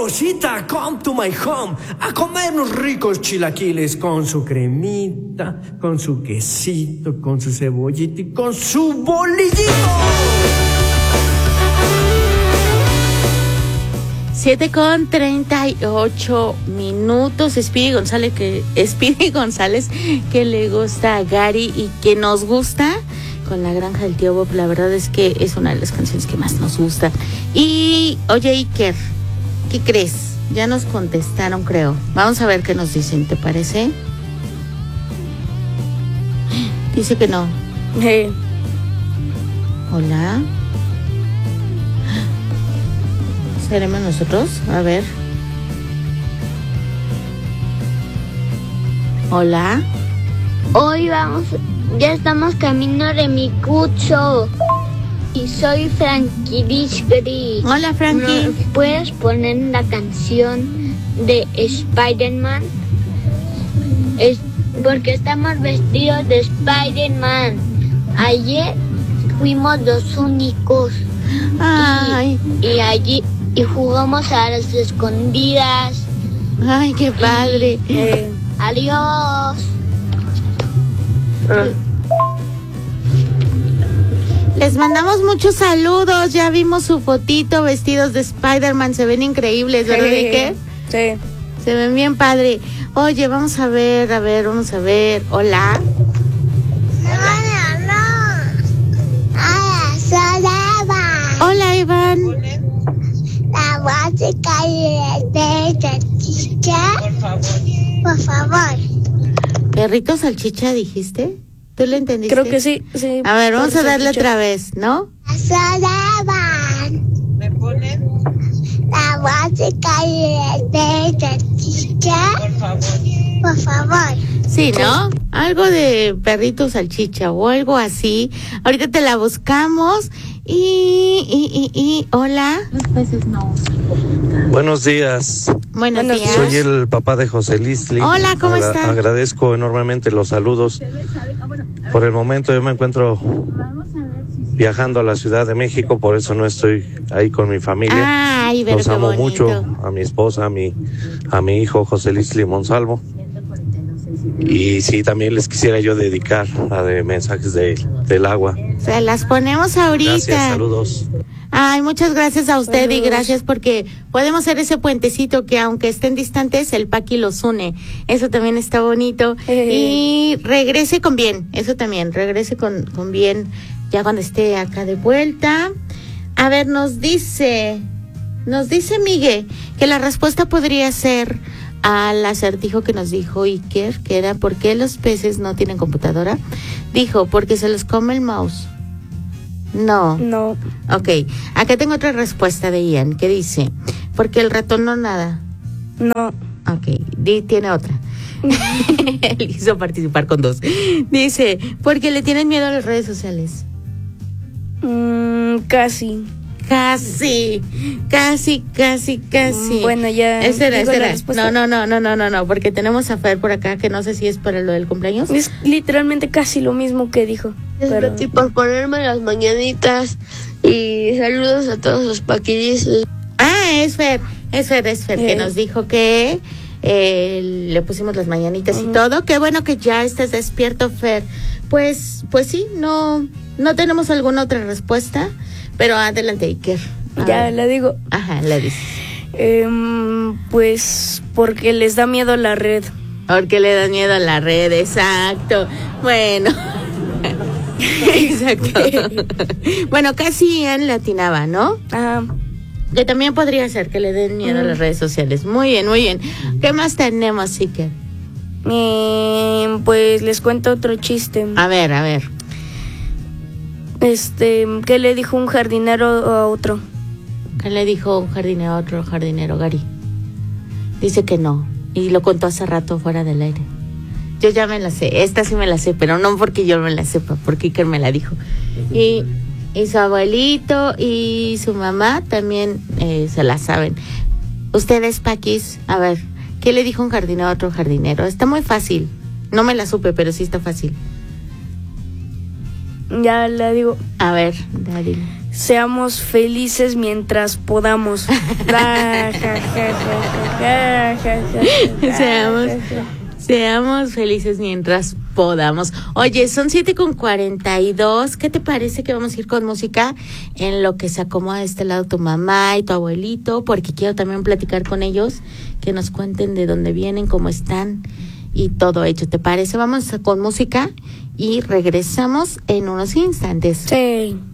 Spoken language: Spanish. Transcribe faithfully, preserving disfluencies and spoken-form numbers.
Rosita, come to my home a comer unos ricos chilaquiles con su cremita, con su quesito, con su cebollita y con su bolillito. Siete con treinta y ocho minutos. Speedy González que Speedy González que le gusta a Gary y que nos gusta con La Granja del Tío Bob. La verdad es que es una de las canciones que más nos gusta. Y oye, Iker, ¿qué crees? Ya nos contestaron, creo. Vamos a ver qué nos dicen, ¿te parece? Dice que no. Hey. Hola. ¿Seremos nosotros? A ver. Hola. Hoy vamos, ya estamos camino de mi cucho. Y soy Frankie Disgri. Hola, Frankie. ¿Nos puedes poner la canción de Spider-Man? Es porque estamos vestidos de Spider-Man. Ayer fuimos los únicos. Ay. Y, y allí y jugamos a las escondidas. Ay, qué padre. Y, eh, adiós. Ah. Les mandamos muchos saludos. Ya vimos su fotito vestidos de Spider-Man. Se ven increíbles, ¿verdad, Sí. Iker? Sí. Se ven bien padre. Oye, vamos a ver, a ver, vamos a ver. Hola. Hola, Iván. La música de salchicha. Por favor. Por favor. ¿Perrito salchicha dijiste? ¿Tú le entendiste? Creo que sí, sí. A ver, vamos Perro a darle salchicha. otra vez, ¿no? ¿Me ponen? La música de salchicha. Por favor. Por favor. Sí, ¿no? Algo de perrito salchicha o algo así. Ahorita te la buscamos. Y, y, y, y, hola. Buenos días. Buenos, Buenos días. Soy el papá de José Lisli. Hola, ¿cómo Agra- está? Agradezco enormemente los saludos. Por el momento yo me encuentro viajando a la Ciudad de México, por eso no estoy ahí con mi familia. Ay, pero Los qué amo bonito. mucho, a mi esposa, a mi, a mi hijo José Lisli Monsalvo. Y sí, también les quisiera yo dedicar la de mensajes de, del agua. Se las ponemos ahorita. Gracias, saludos. Ay, muchas gracias a usted y Saludos. gracias porque podemos hacer ese puentecito que aunque estén distantes, el Paqui los une. Eso también está bonito. Eh. Y regrese con bien, eso también, regrese con, con bien ya cuando esté acá de vuelta. A ver, nos dice, nos dice Miguel que la respuesta podría ser al acertijo que nos dijo Iker, que era ¿por qué los peces no tienen computadora? Dijo, porque se los come el mouse. No. No. Ok, acá tengo otra respuesta de Ian que dice, porque el ratón no nada. No. Ok, Di tiene otra. Él hizo participar con dos. Dice, porque le tienen miedo a las redes sociales. Mm, casi. Casi, casi, casi, casi. Mm, Bueno, ya. Espera, digo la espera. respuesta. No, no, no, no, no, no, no, porque tenemos a Fer por acá que no sé si es para lo del cumpleaños. Es literalmente casi lo mismo que dijo. Es Pero... Betty por ponerme las mañanitas y saludos a todos los paquillis. Ah, es Fer, es Fer, es Fer, que Eh. nos dijo que eh, le pusimos las mañanitas y todo. Qué bueno que ya estés despierto, Fer. Pues, pues sí, no, no tenemos alguna otra respuesta, pero adelante, Iker. A Ya ver. la digo. Ajá, le dices. Em, pues porque les da miedo la red. Porque le da miedo a la red, exacto. Bueno. Exacto. Bueno, casi Ian latinaba, ¿no? Ah, Que también podría ser que le den miedo a las redes sociales. Muy bien, muy bien. ¿Qué más tenemos, Iker? em, pues les cuento otro chiste. A ver, a ver. Este, ¿qué le dijo un jardinero a otro? ¿Qué le dijo un jardinero a otro jardinero, Gary? Dice que no. Y lo contó hace rato fuera del aire. Yo ya me la sé. Esta sí me la sé, pero no porque yo me la sepa, porque Iker me la dijo. Y, y su abuelito y su mamá también eh, se la saben. Ustedes, Paquis, a ver, ¿qué le dijo un jardinero a otro jardinero? Está muy fácil. No me la supe, pero sí está fácil. Ya la digo. A ver, Daddy. seamos felices mientras podamos. Seamos, seamos felices mientras podamos. Oye, son siete con cuarenta y dos. ¿Qué te parece que vamos a ir con música en lo que se acomoda de este lado tu mamá y tu abuelito? Porque quiero también platicar con ellos, que nos cuenten de dónde vienen, cómo están y todo hecho. ¿Te parece? Vamos con música y regresamos en unos instantes. Sí.